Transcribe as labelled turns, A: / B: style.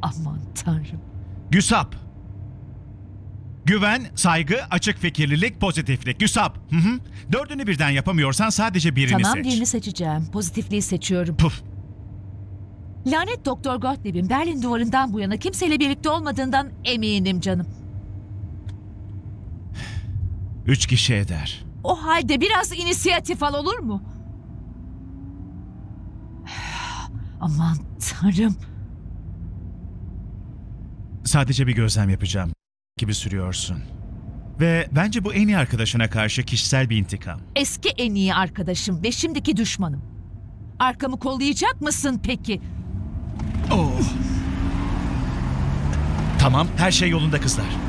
A: Aman Tanrım.
B: GÜSAP. Güven, saygı, açık fikirlilik, pozitiflik. GÜSAP. Hı hı. Dördünü birden yapamıyorsan sadece birini
A: Tamam,
B: seç.
A: birini seçeceğim. Pozitifliği seçiyorum.
B: Puf.
A: Lanet Doktor Gottlieb'in Berlin duvarından bu yana kimseyle birlikte olmadığından eminim canım.
B: 3 kişi eder.
A: O halde biraz inisiyatif al, olur mu? Aman Tanrım.
B: Sadece bir gözlem yapacağım gibi sürüyorsun. Ve bence bu en iyi arkadaşına karşı kişisel bir intikam.
A: Eski en iyi arkadaşım ve şimdiki düşmanım. Arkamı kollayacak mısın peki?
B: Oh. Tamam, her şey yolunda kızlar.